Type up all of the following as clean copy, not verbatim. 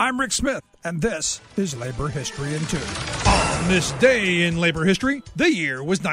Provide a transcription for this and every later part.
I'm Rick Smith, and this is Labor History in 2. On this day in labor history, the year was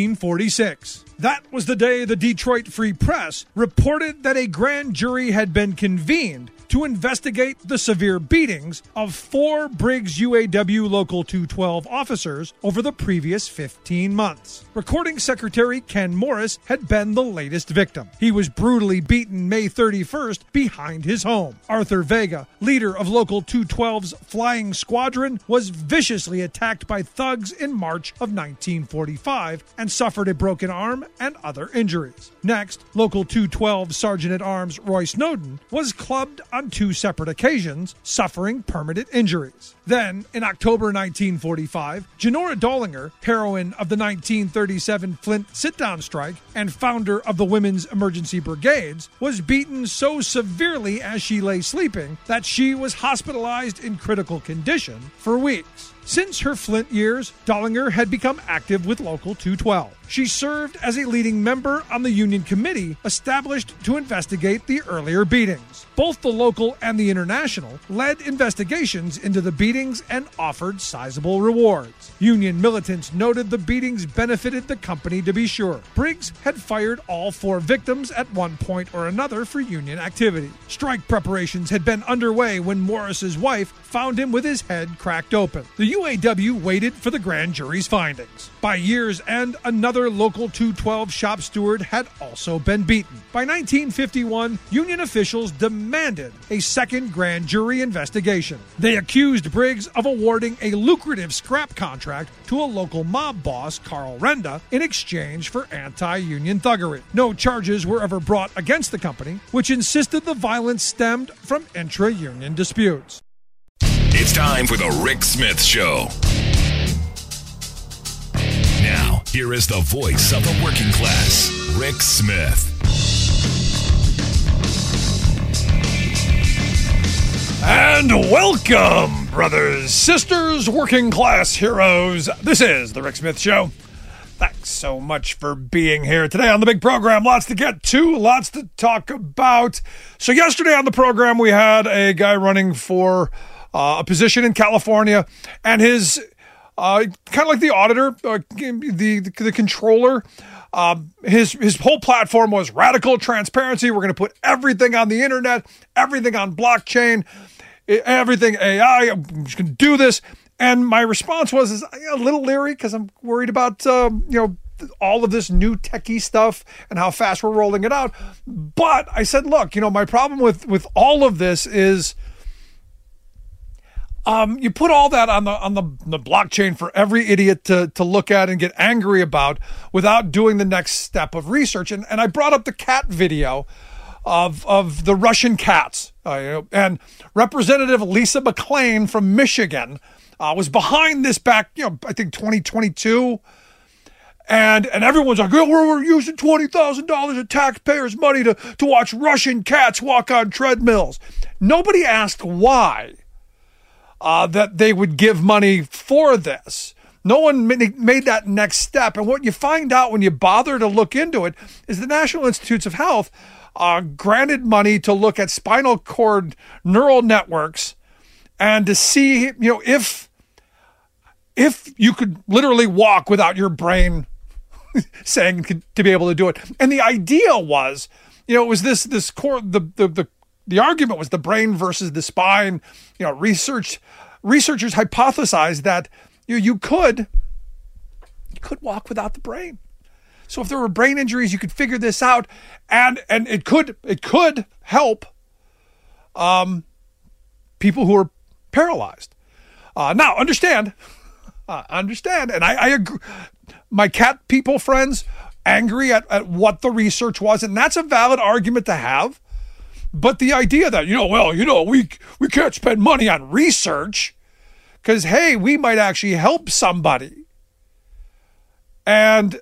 1946. That was the day the Detroit Free Press reported that a grand jury had been convened to investigate the severe beatings of 4 Briggs UAW Local 212 officers over the previous 15 months. Recording Secretary Ken Morris had been the latest victim. He was brutally beaten May 31st behind his home. Arthur Vega, leader of Local 212's Flying Squadron, was viciously attacked by thugs in March of 1945 and suffered a broken arm and other injuries. Next, Local 212 Sergeant-at-Arms Roy Snowden was clubbed on 2 separate occasions, suffering permanent injuries. Then, in October 1945, Janora Dollinger, heroine of the 1937 Flint sit-down strike and founder of the Women's Emergency Brigades, was beaten so severely as she lay sleeping that she was hospitalized in critical condition for weeks. Since her Flint years, Dollinger had become active with Local 212. She served as a leading member on the union committee established to investigate the earlier beatings. Both the local and the international led investigations into the beatings and offered sizable rewards. Union militants noted the beatings benefited the company to be sure. Briggs had fired all 4 victims at one point or another for union activity. Strike preparations had been underway when Morris's wife found him with his head cracked open. The UAW waited for the grand jury's findings. By year's end, another Local 212 shop steward had also been beaten. By 1951, union officials demanded a second grand jury investigation. They accused Briggs of awarding a lucrative scrap contract to a local mob boss, Carl Renda, in exchange for anti-union thuggery. No charges were ever brought against the company, which insisted the violence stemmed from intra-union disputes. It's time for the Rick Smith Show. Now, here is the voice of the working class, Rick Smith. And welcome, brothers, sisters, working class heroes. This is the Rick Smith Show. Thanks so much for being here today on the big program. Lots to get to, lots to talk about. So yesterday on the program, we had a guy running for a position in California, and his kind of like the auditor, the controller. His whole platform was radical transparency. We're going to put everything on the internet, everything on blockchain, everything AI. I'm just going to do this. And my response was a little leery because I'm worried about all of this new techie stuff and how fast we're rolling it out. But I said, look, my problem with all of this is. You put all that on the blockchain for every idiot to look at and get angry about without doing the next step of research. And I brought up the cat video of the Russian cats. And Representative Lisa McClain from Michigan was behind this back, I think 2022. And everyone's like, we're using $20,000 of taxpayers' money to watch Russian cats walk on treadmills. Nobody asked why. That they would give money for this. No one made that next step. And what you find out when you bother to look into it is the National Institutes of Health granted money to look at spinal cord neural networks and to see, if you could literally walk without your brain saying to be able to do it. And the idea was, it was this core, the argument was the brain versus the spine. Researchers hypothesized that you could walk without the brain. So if there were brain injuries, you could figure this out, and it could help people who are paralyzed. Now understand, and I agree. My cat people friends angry at what the research was, and that's a valid argument to have. But the idea that, we can't spend money on research because, hey, we might actually help somebody. And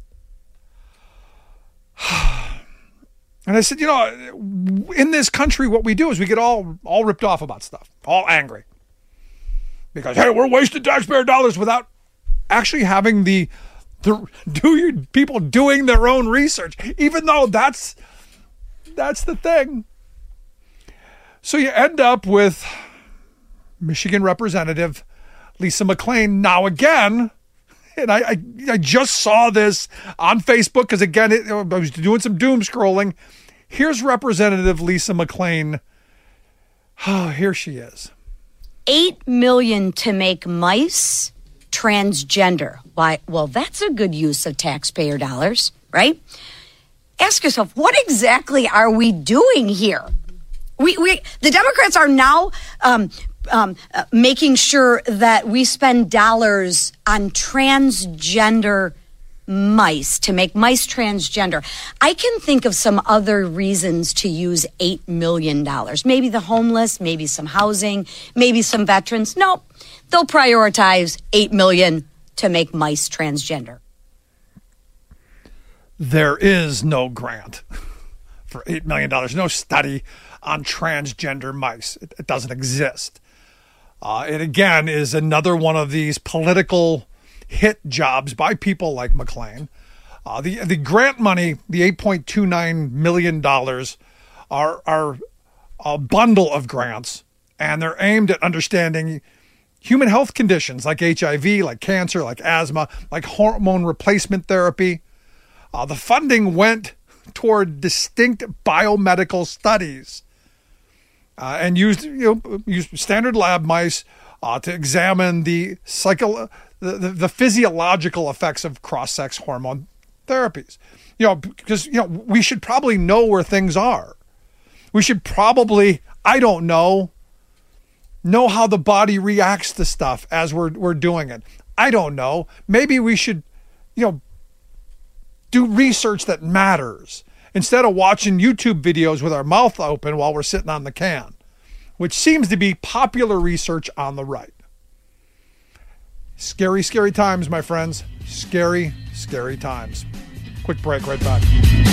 I said, in this country, what we do is we get all ripped off about stuff, all angry. Because, hey, we're wasting taxpayer dollars without actually having people doing their own research, even though that's the thing. So you end up with Michigan Representative Lisa McClain. Now again, and I just saw this on Facebook because, again, I was doing some doom scrolling. Here's Representative Lisa McClain. Oh, here she is. $8 million to make mice transgender. Why? Well, that's a good use of taxpayer dollars, right? Ask yourself, what exactly are we doing here? The Democrats are now making sure that we spend dollars on transgender mice, to make mice transgender. I can think of some other reasons to use $8 million. Maybe the homeless, maybe some housing, maybe some veterans. Nope, they'll prioritize $8 million to make mice transgender. There is no grant for $8 million, no study on transgender mice. It doesn't exist. It again is another one of these political hit jobs by people like McClain. The grant money, the $8.29 million, are a bundle of grants, and they're aimed at understanding human health conditions like HIV, like cancer, like asthma, like hormone replacement therapy. The funding went toward distinct biomedical studies and used standard lab mice to examine the physiological effects of cross-sex hormone therapies. Because we should probably know where things are. We should probably, I don't know how the body reacts to stuff as we're doing it. I don't know. Maybe we should, do research that matters instead of watching YouTube videos with our mouth open while we're sitting on the can, which seems to be popular research on the right. Scary, scary times, my friends. Scary, scary times. Quick break, right back.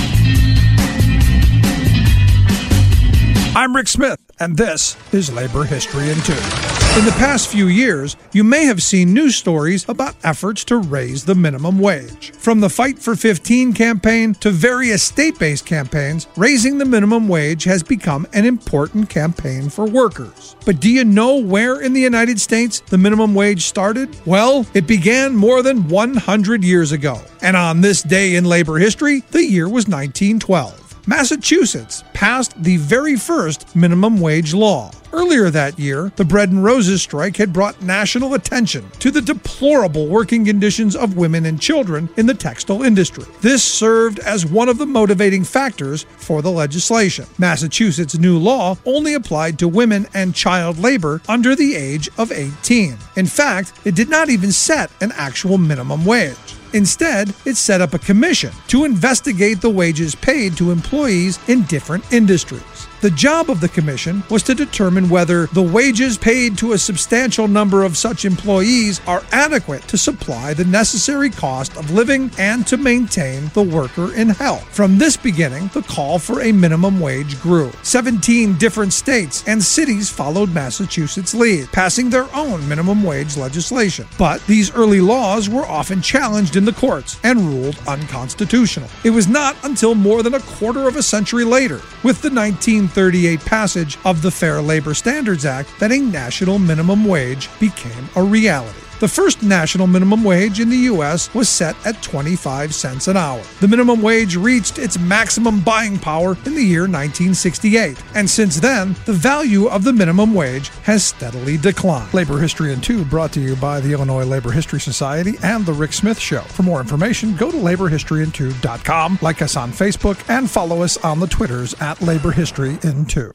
I'm Rick Smith, and this is Labor History in 2. In the past few years, you may have seen news stories about efforts to raise the minimum wage. From the Fight for 15 campaign to various state-based campaigns, raising the minimum wage has become an important campaign for workers. But do you know where in the United States the minimum wage started? Well, it began more than 100 years ago. And on this day in labor history, the year was 1912. Massachusetts passed the very first minimum wage law. Earlier that year, the Bread and Roses strike had brought national attention to the deplorable working conditions of women and children in the textile industry. This served as one of the motivating factors for the legislation. Massachusetts' new law only applied to women and child labor under the age of 18. In fact, it did not even set an actual minimum wage. Instead, it set up a commission to investigate the wages paid to employees in different industries. The job of the commission was to determine whether the wages paid to a substantial number of such employees are adequate to supply the necessary cost of living and to maintain the worker in health. From this beginning, the call for a minimum wage grew. 17 different states and cities followed Massachusetts' lead, passing their own minimum wage legislation. But these early laws were often challenged in the courts and ruled unconstitutional. It was not until more than a quarter of a century later, with the 1938 passage of the Fair Labor Standards Act, that a national minimum wage became a reality. The first national minimum wage in the U.S. was set at 25 cents an hour. The minimum wage reached its maximum buying power in the year 1968, and since then, the value of the minimum wage has steadily declined. Labor History in 2 brought to you by the Illinois Labor History Society and The Rick Smith Show. For more information, go to laborhistoryin2.com, like us on Facebook, and follow us on the Twitters at Labor History in 2.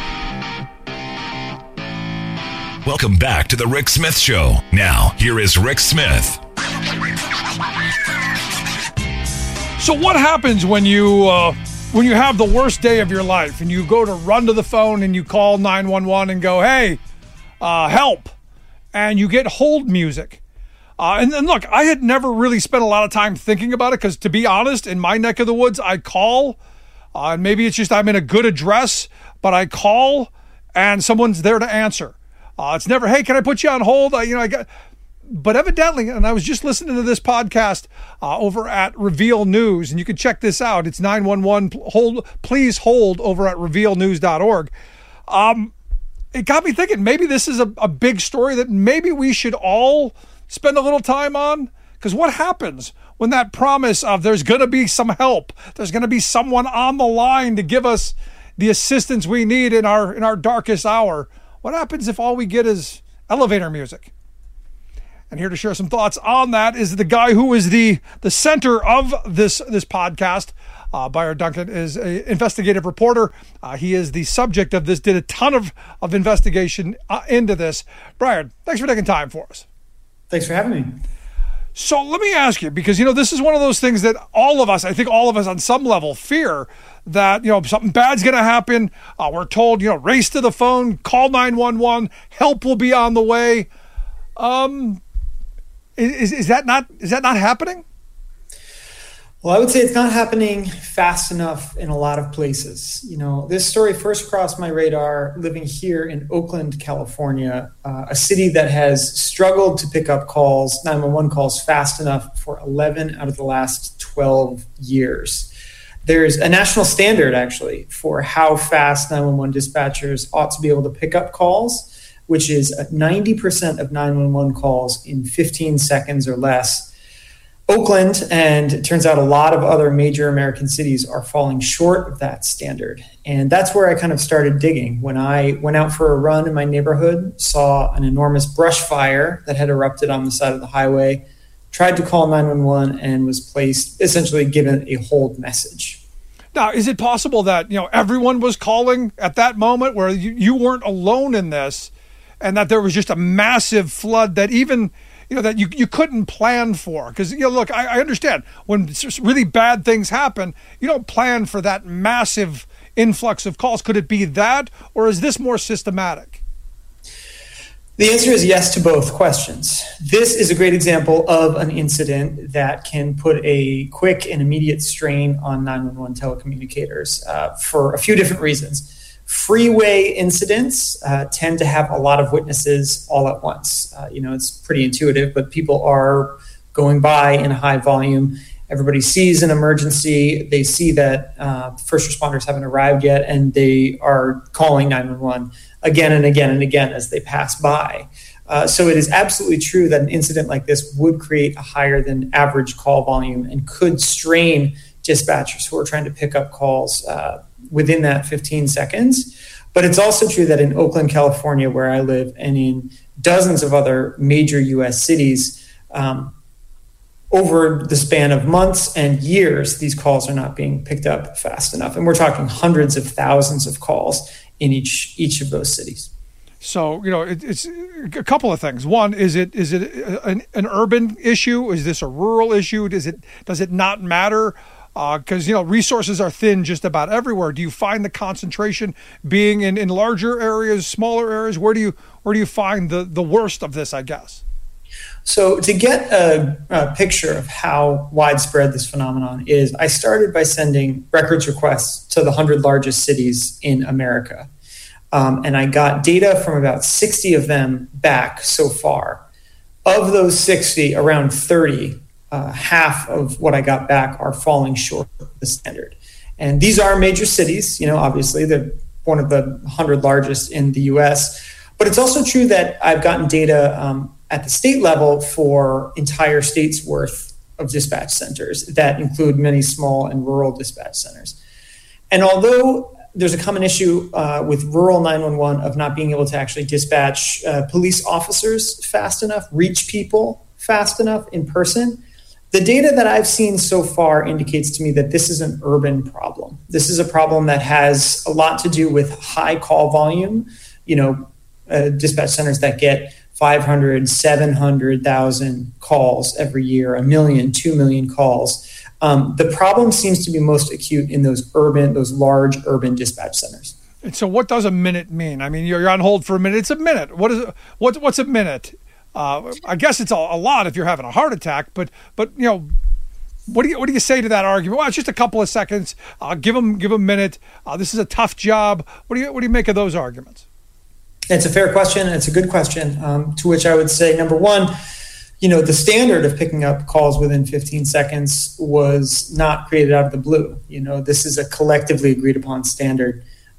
Welcome back to the Rick Smith Show. Now, here is Rick Smith. So what happens when you have the worst day of your life and you go to run to the phone and you call 911 and go, hey, help, and you get hold music? And look, I had never really spent a lot of time thinking about it because, to be honest, in my neck of the woods, I call, and maybe it's just I'm in a good address, but I call and someone's there to answer. It's never, hey, can I put you on hold? But evidently, and I was just listening to this podcast over at Reveal News, and you can check this out. It's 911 please hold over at revealnews.org. it got me thinking, maybe this is a big story that maybe we should all spend a little time on. Because what happens when that promise of there's going to be some help, there's going to be someone on the line to give us the assistance we need in our darkest hour? What happens if all we get is elevator music? And here to share some thoughts on that is the guy who is the center of this podcast. Byard Duncan is an investigative reporter. He is the subject of this, did a ton of investigation into this. Byard, thanks for taking time for us. Thanks for having me. So let me ask you, because, this is one of those things that I think all of us on some level fear that, something bad's going to happen. We're told, race to the phone, call 911, help will be on the way. Is that not happening? Well, I would say it's not happening fast enough in a lot of places. This story first crossed my radar living here in Oakland, California, a city that has struggled to pick up 911 calls fast enough for 11 out of the last 12 years. There's a national standard, actually, for how fast 911 dispatchers ought to be able to pick up calls, which is 90% of 911 calls in 15 seconds or less. Oakland, and it turns out a lot of other major American cities, are falling short of that standard. And that's where I kind of started digging. When I went out for a run in my neighborhood, saw an enormous brush fire that had erupted on the side of the highway, tried to call 911, and was essentially given a hold message. Now, is it possible that, everyone was calling at that moment where you weren't alone in this, and that there was just a massive flood that even that you couldn't plan for? Because, look, I understand when really bad things happen, you don't plan for that massive influx of calls. Could it be that, or is this more systematic? The answer is yes to both questions. This is a great example of an incident that can put a quick and immediate strain on 911 telecommunicators for a few different reasons. Freeway incidents tend to have a lot of witnesses all at once. It's pretty intuitive, but people are going by in high volume. Everybody sees an emergency. They see that first responders haven't arrived yet, and they are calling 911 again and again and again as they pass by. So it is absolutely true that an incident like this would create a higher than average call volume and could strain dispatchers who are trying to pick up calls within that 15 seconds. But it's also true that in Oakland, California, where I live, and in dozens of other major U.S. cities, over the span of months and years, these calls are not being picked up fast enough. And we're talking hundreds of thousands of calls in each of those cities. So, it's a couple of things. One, is it an urban issue? Is this a rural issue? Does it not matter? Because, resources are thin just about everywhere. Do you find the concentration being in larger areas, smaller areas? Where do you find the worst of this, I guess? So to get a picture of how widespread this phenomenon is, I started by sending records requests to the 100 largest cities in America. And I got data from about 60 of them back so far. Of those 60, around 30, half of what I got back are falling short of the standard. And these are major cities, obviously they're one of the 100 largest in the US. But it's also true that I've gotten data at the state level for entire states worth of dispatch centers that include many small and rural dispatch centers. And although there's a common issue with rural 911 of not being able to actually dispatch police officers fast enough, reach people fast enough in person, the data that I've seen so far indicates to me that this is an urban problem. This is a problem that has a lot to do with high call volume, dispatch centers that get 500, 700,000 calls every year, 1 million, 2 million calls. The problem seems to be most acute in those large urban dispatch centers. And so what does a minute mean? I mean, you're on hold for a minute. It's a minute. What's a minute? I guess it's a lot if you're having a heart attack, but what do you say to that argument? Well, it's just a couple of seconds. Give them a minute. This is a tough job. What do you make of those arguments? It's a fair question, and it's a good question, to which I would say, number one, the standard of picking up calls within 15 seconds was not created out of the blue. This is a collectively agreed upon standard.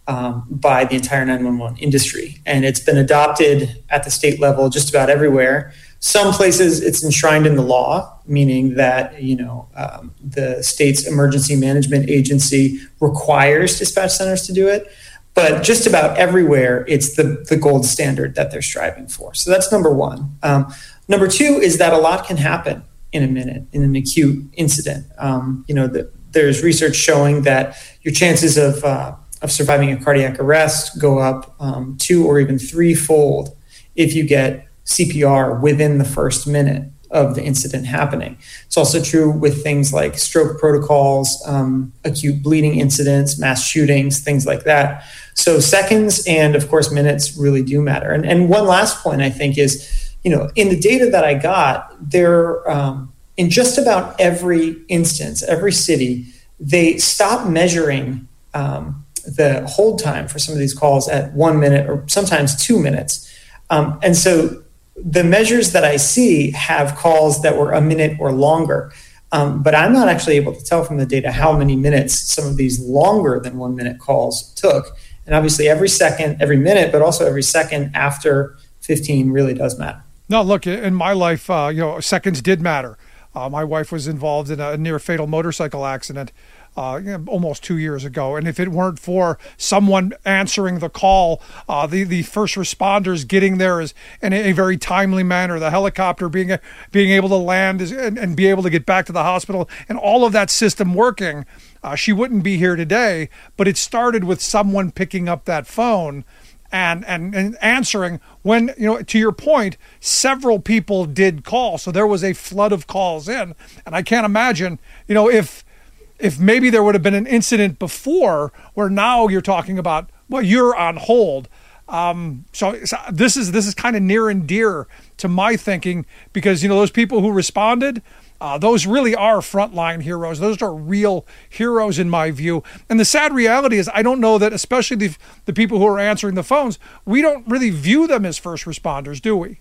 by the entire 911 industry. And it's been adopted at the state level just about everywhere. Some places it's enshrined in the law, meaning that, the state's emergency management agency requires dispatch centers to do it. But just about everywhere, it's the gold standard that they're striving for. So that's number one. Number two is that a lot can happen in a minute in an acute incident. There's research showing that your chances of surviving a cardiac arrest go up 2 or even 3-fold if you get CPR within the first minute of the incident happening. It's also true with things like stroke protocols, acute bleeding incidents, mass shootings, things like that. So seconds and, of course, minutes really do matter. And one last point, I think, is, in the data that I got, there, in just about every instance, every city, they stopped measuring the hold time for some of these calls at 1 minute or sometimes 2 minutes. And so the measures that I see have calls that were a minute or longer. But I'm not actually able to tell from the data how many minutes some of these longer than 1 minute calls took. And obviously every second, every minute, but also every second after 15 really does matter. No, look, in my life, seconds did matter. My wife was involved in a near fatal motorcycle accident almost 2 years ago. And if it weren't for someone answering the call, the first responders getting there is in a very timely manner, the helicopter being able to land and be able to get back to the hospital, and all of that system working, she wouldn't be here today. But it started with someone picking up that phone and answering when, to your point, several people did call. So there was a flood of calls in. And I can't imagine, if maybe there would have been an incident before where now you're talking about, well, you're on hold. So this is kind of near and dear to my thinking, because, those people who responded, those really are frontline heroes. Those are real heroes in my view. And the sad reality is I don't know that, especially the people who are answering the phones, we don't really view them as first responders, do we?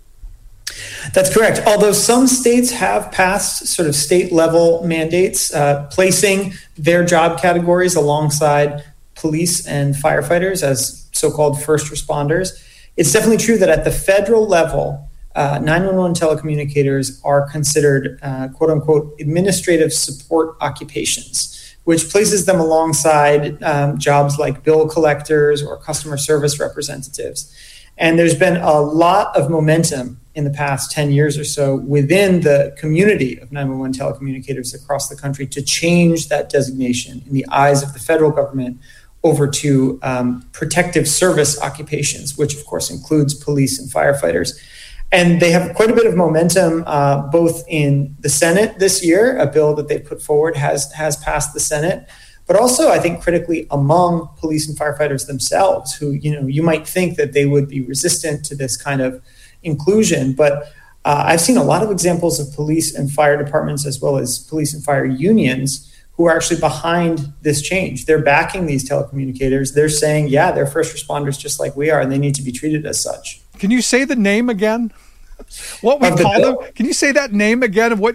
That's correct. Although some states have passed sort of state level mandates, placing their job categories alongside police and firefighters as so-called first responders. It's definitely true that at the federal level, 911 telecommunicators are considered quote unquote administrative support occupations, which places them alongside jobs like bill collectors or customer service representatives. And there's been a lot of momentum in the past 10 years or so within the community of 911 telecommunicators across the country to change that designation in the eyes of the federal government over to protective service occupations, which of course includes police and firefighters. And they have quite a bit of momentum, both in the Senate this year. A bill that they put forward has passed the Senate, but also I think critically among police and firefighters themselves, who, you might think that they would be resistant to this kind of inclusion. But I've seen a lot of examples of police and fire departments, as well as police and fire unions, who are actually behind this change. They're backing these telecommunicators. They're saying, yeah, they're first responders just like we are, and they need to be treated as such. Can you say the name again? What we call them? Can you say that name again of what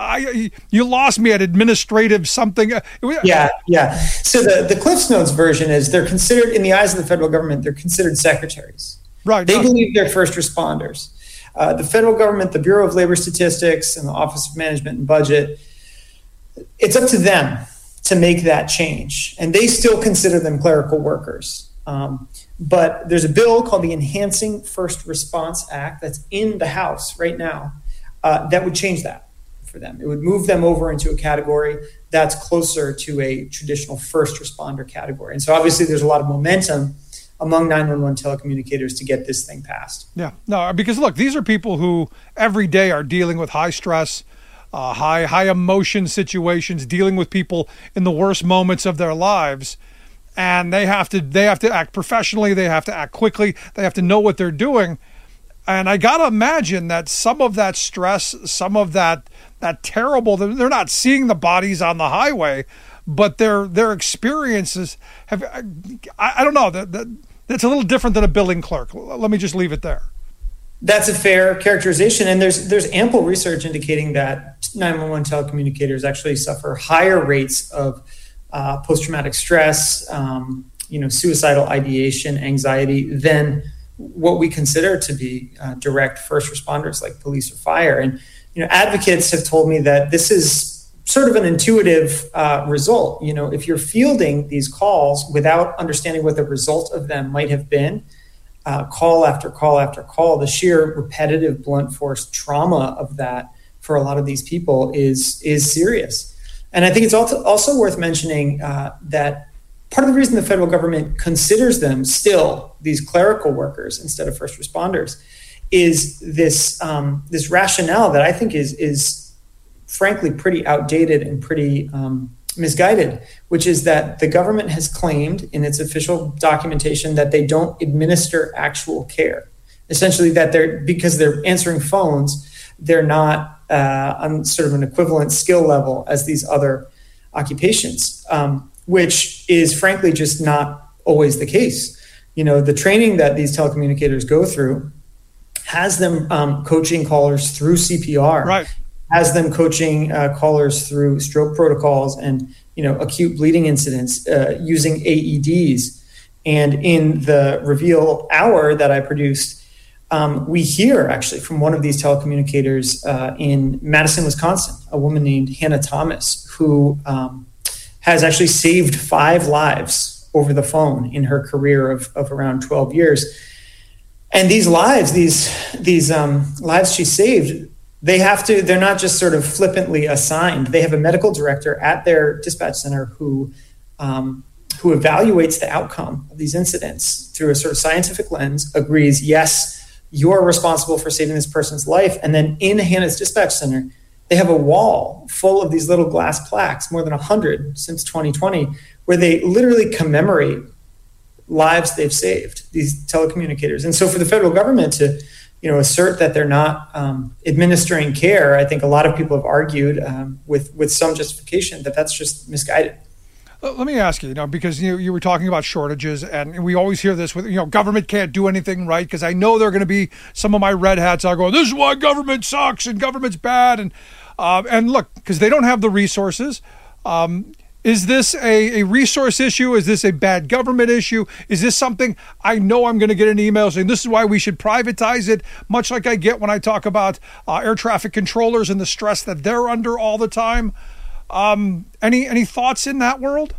you lost me at administrative something? Yeah. So the Cliffs Notes version is they're considered, in the eyes of the federal government, they're considered secretaries. Right. They believe they're first responders. The federal government, the Bureau of Labor Statistics, and the Office of Management and Budget, it's up to them to make that change. And they still consider them clerical workers. But there's a bill called the Enhancing First Response Act that's in the House right now that would change that for them. It would move them over into a category that's closer to a traditional first responder category. And so obviously there's a lot of momentum among 911 telecommunicators to get this thing passed. Yeah, no, because look, these are people who every day are dealing with high stress, high emotion situations, dealing with people in the worst moments of their lives. And they have to act professionally. They have to act quickly. They have to know what they're doing. And I got to imagine that some of that stress, some of that terrible, they're not seeing the bodies on the highway, but their experiences have, I don't know, that's a little different than a billing clerk. Let me just leave it there. That's a fair characterization. And there's ample research indicating that 911 telecommunicators actually suffer higher rates of post-traumatic stress, suicidal ideation, anxiety, than what we consider to be direct first responders like police or fire. And advocates have told me that this is sort of an intuitive result. If you're fielding these calls without understanding what the result of them might have been, call after call after call, the sheer repetitive blunt force trauma of that for a lot of these people is serious. And I think it's also worth mentioning that part of the reason the federal government considers them still these clerical workers instead of first responders is this rationale that I think is frankly pretty outdated and pretty misguided, which is that the government has claimed in its official documentation that they don't administer actual care. Essentially, that because they're answering phones, they're not on sort of an equivalent skill level as these other occupations, which is frankly just not always the case. The training that these telecommunicators go through has them coaching callers through CPR, right, has them coaching callers through stroke protocols and acute bleeding incidents using AEDs. And in the Reveal Hour that I produced, we hear actually from one of these telecommunicators in Madison, Wisconsin, a woman named Hannah Thomas, who has actually saved 5 lives over the phone in her career of around 12 years. And these lives, these lives she saved, they're not just sort of flippantly assigned. They have a medical director at their dispatch center who evaluates the outcome of these incidents through a sort of scientific lens, agrees, yes, you're responsible for saving this person's life. And then in Hannah's dispatch center, they have a wall full of these little glass plaques, more than 100 since 2020, where they literally commemorate lives they've saved, these telecommunicators. And so for the federal government to assert that they're not administering care, I think a lot of people have argued with some justification that that's just misguided. Let me ask you, because you were talking about shortages, and we always hear this with, government can't do anything right, because I know there are going to be some of my red hats are going, this is why government sucks and government's bad. And look, because they don't have the resources. Is this a resource issue? Is this a bad government issue? Is this something I know I'm going to get an email saying this is why we should privatize it, much like I get when I talk about air traffic controllers and the stress that they're under all the time? Any thoughts in that world?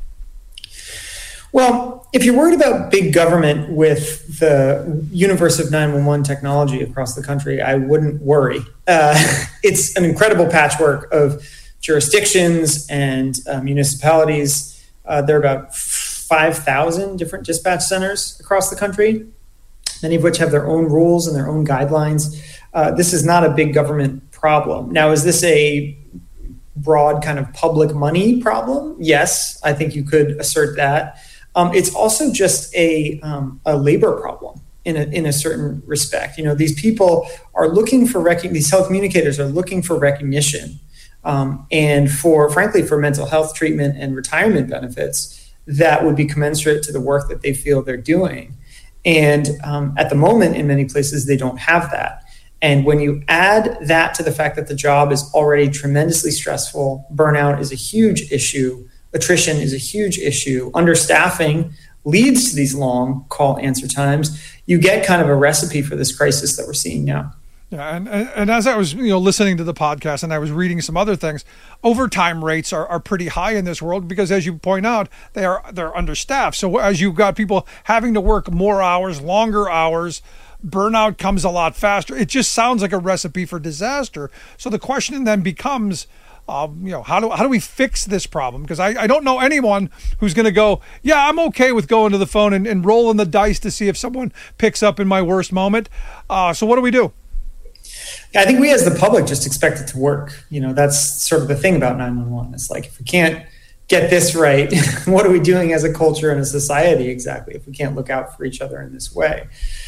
Well, if you're worried about big government with the universe of 911 technology across the country, I wouldn't worry. It's an incredible patchwork of jurisdictions and municipalities. There are about 5,000 different dispatch centers across the country, many of which have their own rules and their own guidelines. This is not a big government problem. Now, is this a broad kind of public money problem? Yes, I think you could assert that. It's also just a labor problem in a certain respect. These people are looking for these telecommunicators are looking for recognition, and frankly for mental health treatment and retirement benefits that would be commensurate to the work that they feel they're doing. And at the moment, in many places, they don't have that. And when you add that to the fact that the job is already tremendously stressful, burnout is a huge issue, attrition is a huge issue, understaffing leads to these long call answer times, you get kind of a recipe for this crisis that we're seeing now. Yeah, and as I was listening to the podcast and I was reading some other things, overtime rates are pretty high in this world because, as you point out, they're understaffed. So as you've got people having to work more hours, longer hours, burnout comes a lot faster. It just sounds like a recipe for disaster. So the question then becomes, how do we fix this problem? Because I don't know anyone who's going to go, yeah, I'm okay with going to the phone and rolling the dice to see if someone picks up in my worst moment. So what do we do? Yeah, I think we as the public just expect it to work. That's sort of the thing about 911. It's like, if we can't get this right, what are we doing as a culture and a society exactly if we can't look out for each other in this way?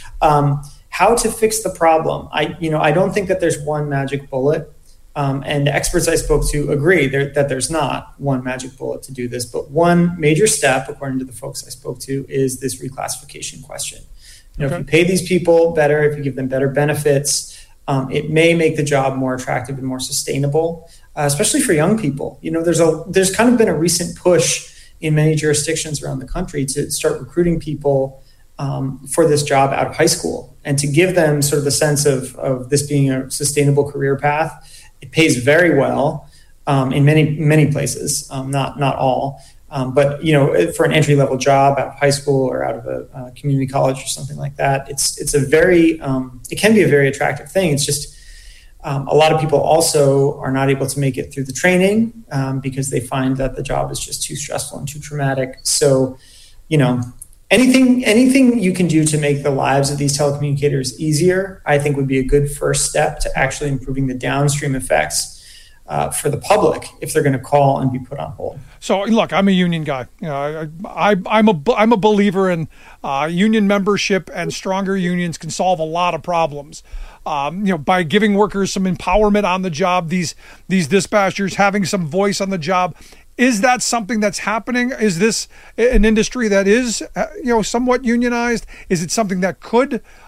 How to fix the problem? I don't think that there's one magic bullet. And experts I spoke to agree that there's not one magic bullet to do this. But one major step, according to the folks I spoke to, is this reclassification question. If you pay these people better, if you give them better benefits, it may make the job more attractive and more sustainable, especially for young people. There's kind of been a recent push in many jurisdictions around the country to start recruiting people for this job out of high school, and to give them sort of the sense of this being a sustainable career path. It pays very well in many places, not all. But for an entry level job out of high school or out of a community college or something like that, it's a very it can be a very attractive thing. It's just a lot of people also are not able to make it through the training because they find that the job is just too stressful and too traumatic. So, anything you can do to make the lives of these telecommunicators easier, I think would be a good first step to actually improving the downstream effects for the public if they're going to call and be put on hold. So look, I'm a union guy. I'm a believer in union membership, and stronger unions can solve a lot of problems. By giving workers some empowerment on the job, these dispatchers having some voice on the job. Is that something that's happening? Is this an industry that is somewhat unionized? Is it something that could